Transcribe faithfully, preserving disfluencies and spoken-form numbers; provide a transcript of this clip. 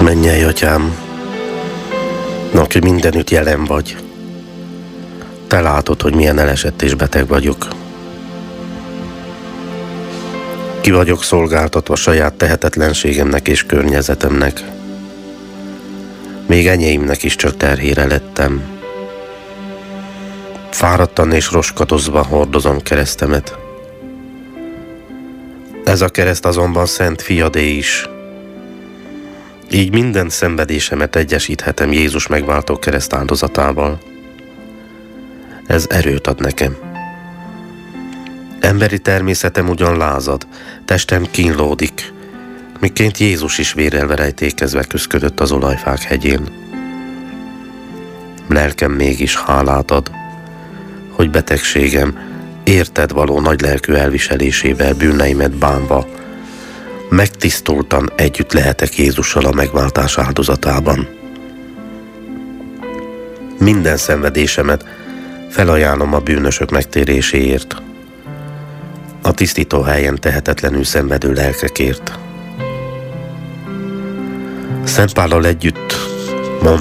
Mennyei Atyám, aki mindenütt jelen vagy, Te látod, hogy milyen elesett és beteg vagyok. Ki vagyok szolgáltatva saját tehetetlenségemnek és környezetemnek. Még enyéimnek is csak terhére lettem. Fáradtan és roskadozva hordozom keresztemet. Ez a kereszt azonban Szent Fiadé is. Így minden szenvedésemet egyesíthetem Jézus megváltó kereszt áldozatával. Ez erőt ad nekem. Emberi természetem ugyan lázad, testem kínlódik, miként Jézus is vérrel verejtékezve küszködött az olajfák hegyén. Lelkem mégis hálát ad, hogy betegségem érted való nagy lelkű elviselésével bűneimet bánva megtisztultan együtt lehetek Jézussal a megváltás áldozatában. Minden szenvedésemet felajánlom a bűnösök megtéréséért, a tisztító helyen tehetetlenül szenvedő lelkekért. Szent Pállal együtt